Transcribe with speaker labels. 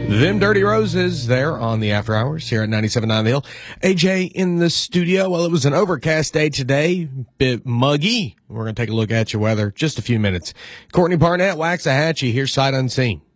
Speaker 1: Them Dirty Roses there on the After Hours here at 97.9 The Hill. AJ in the studio. Well, it was an overcast day today, bit muggy. We're going to take a look at your weather just a few minutes. Courtney Barnett, Waxahachie, here's Sight Unseen.